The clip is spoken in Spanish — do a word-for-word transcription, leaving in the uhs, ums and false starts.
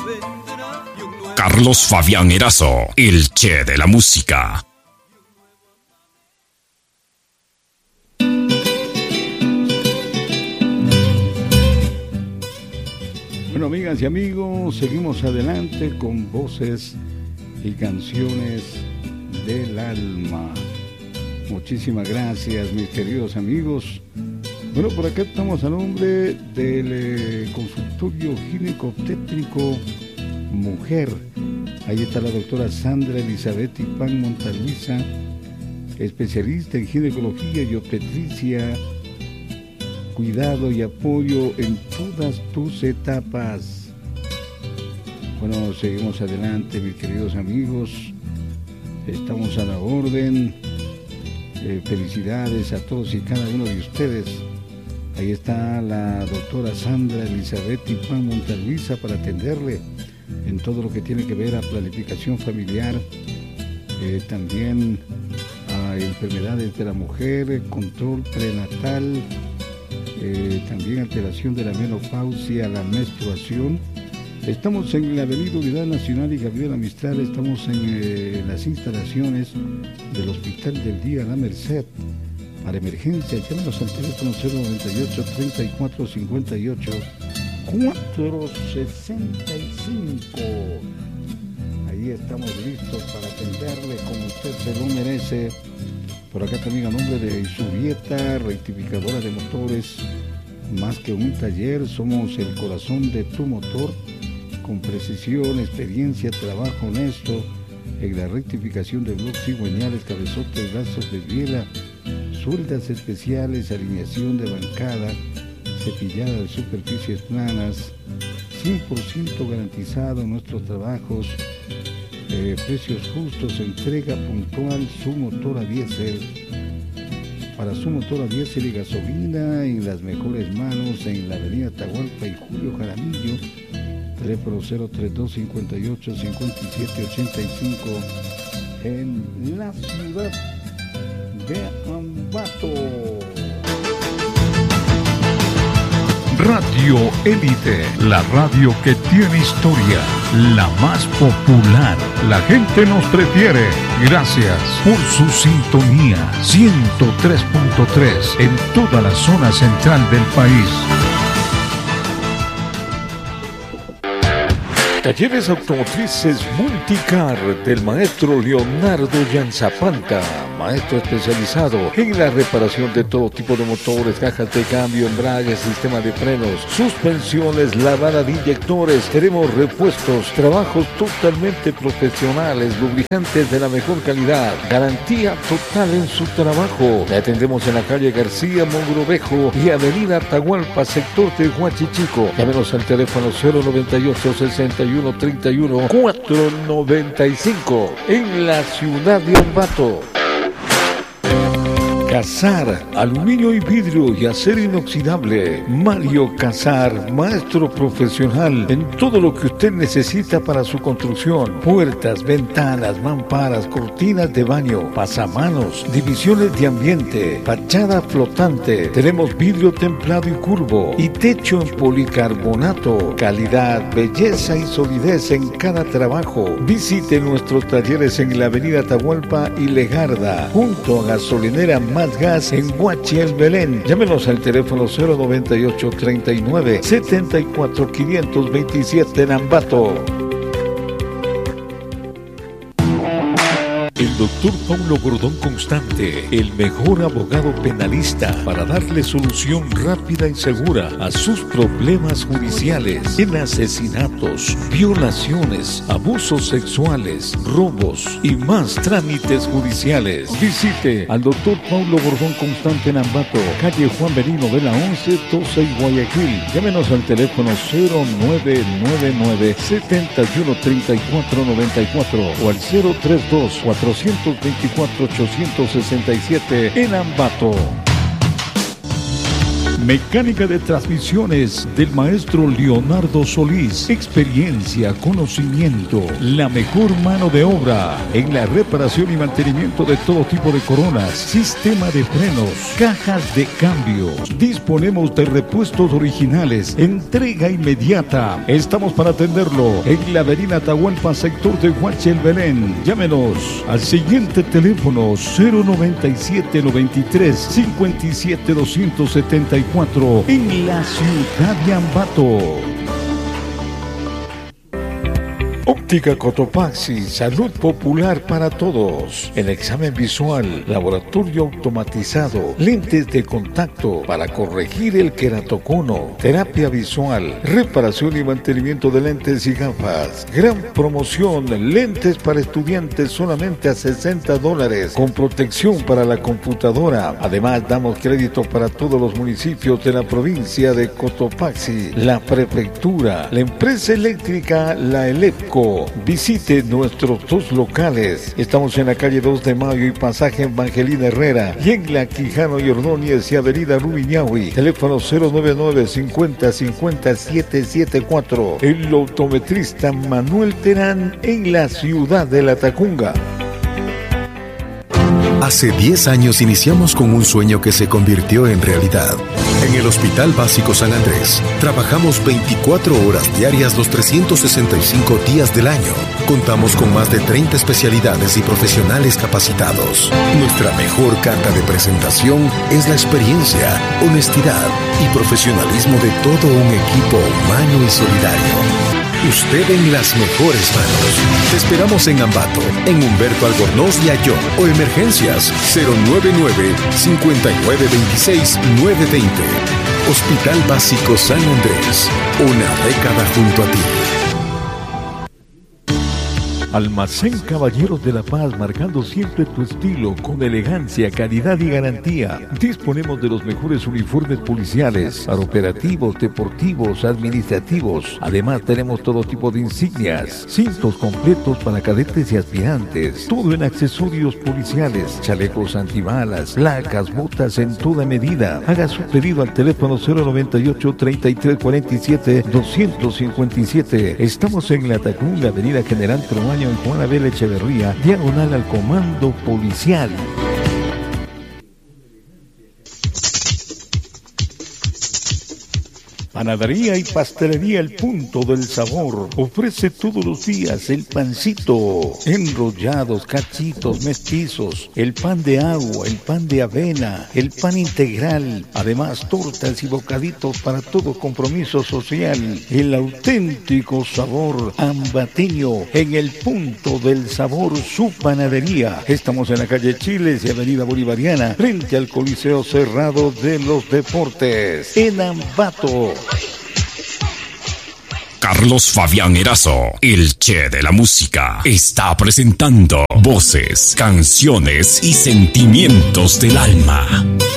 Carlos Fabián Erazo, el Che de la música. Bueno, amigas y amigos, seguimos adelante con voces y canciones del alma. Muchísimas gracias, mis queridos amigos. Bueno, por acá estamos a nombre del eh, consultorio ginecobstétrico Mujer. Ahí está la doctora Sandra Elizabeth Ipán Montaluisa, especialista en ginecología y obstetricia, cuidado y apoyo en todas tus etapas. Bueno, seguimos adelante, mis queridos amigos. Estamos a la orden. Eh, felicidades a todos y cada uno de ustedes. Ahí está la doctora Sandra Elizabeth Ipán Montaluisa para atenderle en todo lo que tiene que ver a planificación familiar, eh, también a enfermedades de la mujer, control prenatal, eh, también alteración de la menopausia, la menstruación. Estamos en la avenida Unidad Nacional y Gabriela Mistral, estamos en eh, las instalaciones del Hospital del Día La Merced. Para emergencia, llámenos al teléfono cero noventa y ocho, treinta y cuatro, cincuenta y ocho, cuatrocientos sesenta y cinco. Ahí estamos listos para atenderle como usted se lo merece. Por acá también a nombre de Isubieta, rectificadora de motores, más que un taller, somos el corazón de tu motor, con precisión, experiencia, trabajo honesto, en la rectificación de bloques cigüeñales, cabezotes, brazos de biela, sueldas especiales, alineación de bancada, cepillada de superficies planas, cien por ciento garantizado en nuestros trabajos, eh, precios justos, entrega puntual, su motor a diésel. Para su motor a diésel y gasolina, en las mejores manos, en la avenida Atahualpa y Julio Jaramillo, teléfono cero treinta y dos, cincuenta y ocho, cincuenta y siete, ochenta y cinco, en la ciudad de Ambato. Radio Élite, la radio que tiene historia, la más popular. La gente nos prefiere. Gracias por su sintonía. ciento tres punto tres en toda la zona central del país. Talleres Automotrices Multicar del maestro Leonardo Yanzapanta, maestro especializado en la reparación de todo tipo de motores, cajas de cambio, embragues, sistema de frenos, suspensiones, lavada de inyectores. Tenemos repuestos, trabajos totalmente profesionales, lubricantes de la mejor calidad, garantía total en su trabajo. Le atendemos en la calle García Mogrovejo y avenida Atahualpa, sector de Huachichico. Llámenos al teléfono cero noventa y ocho, sesenta y uno, treinta y uno, cuatrocientos noventa y cinco en la ciudad de Ambato. Casar, aluminio y vidrio y acero inoxidable. Mario Casar, maestro profesional en todo lo que usted necesita para su construcción. Puertas, ventanas, mamparas, cortinas de baño, pasamanos, divisiones de ambiente, fachada flotante. Tenemos vidrio templado y curvo y techo en policarbonato. Calidad, belleza y solidez en cada trabajo. Visite nuestros talleres en la avenida Atahualpa y Legarda, junto a Gasolinera Más Gas en Huachi, el Belén. Llámenos al teléfono cero noventa y ocho, treinta y nueve, setenta y cuatro, quinientos veintisiete en Ambato. El doctor Paulo Gordón Constante, el mejor abogado penalista para darle solución rápida y segura a sus problemas judiciales en asesinatos, violaciones, abusos sexuales, robos y más trámites judiciales. Visite al doctor Paulo Gordón Constante en Ambato, calle Juan Merino de la once, doce y Guayaquil. Llámenos al teléfono cero nueve nueve nueve, setenta y uno, treinta y cuatro, noventa y cuatro o al cero treinta y dos, cuatrocientos veinticuatro, ochocientos sesenta y siete en Ambato. Mecánica de transmisiones del maestro Leonardo Solís. Experiencia, conocimiento, la mejor mano de obra en la reparación y mantenimiento de todo tipo de coronas, sistema de frenos, cajas de cambios. Disponemos de repuestos originales, entrega inmediata. Estamos para atenderlo en la avenida Atahualpa, sector de Huachel, Belén. Llámenos al siguiente teléfono cero noventa y siete noventa y tres cincuenta y siete doscientos setenta y cuatro en la ciudad de Ambato. Óptica Cotopaxi, salud popular para todos. El examen visual, laboratorio automatizado, lentes de contacto para corregir el queratocono, terapia visual, reparación y mantenimiento de lentes y gafas. Gran promoción, lentes para estudiantes solamente a sesenta dólares, con protección para la computadora. Además, damos crédito para todos los municipios de la provincia de Cotopaxi, la prefectura, la empresa eléctrica, la ELEPCO. Visite nuestros dos locales. Estamos en la calle dos de Mayo y pasaje Evangelina Herrera, y en la Quijano y Ordóñez y avenida Rumiñahui. Teléfono cero noventa y nueve cincuenta cincuenta siete setenta y cuatro. El optometrista Manuel Terán en la ciudad de La Tacunga. Hace diez años iniciamos con un sueño que se convirtió en realidad. En el Hospital Básico San Andrés, trabajamos veinticuatro horas diarias los trescientos sesenta y cinco días del año. Contamos con más de treinta especialidades y profesionales capacitados. Nuestra mejor carta de presentación es la experiencia, honestidad y profesionalismo de todo un equipo humano y solidario. Usted en las mejores manos. Te esperamos en Ambato, en Humberto Albornoz y Ayllón, o emergencias cero nueve nueve cincuenta y nueve veintiséis nueve veinte. Hospital Básico San Andrés, una década junto a ti. Almacén Caballeros de la Paz, marcando siempre tu estilo con elegancia, calidad y garantía. Disponemos de los mejores uniformes policiales para operativos, deportivos, administrativos. Además, tenemos todo tipo de insignias, cintos completos para cadetes y aspirantes, todo en accesorios policiales, chalecos antibalas, placas, botas en toda medida. Haga su pedido al teléfono cero noventa y ocho treinta y tres cuarenta y siete doscientos cincuenta y siete. Estamos en La Tacunga, avenida General Tromaño, en Juan Abel Echeverría, diagonal al Comando Policial. Panadería y Pastelería El Punto del Sabor ofrece todos los días el pancito, enrollados, cachitos, mestizos, el pan de agua, el pan de avena, el pan integral, además tortas y bocaditos para todo compromiso social. El auténtico sabor ambateño en El Punto del Sabor, su panadería. Estamos en la calle Chiles y avenida Bolivariana, frente al Coliseo Cerrado de los Deportes, en Ambato. Carlos Fabián Erazo, el Che de la música, está presentando voces, canciones y sentimientos del alma.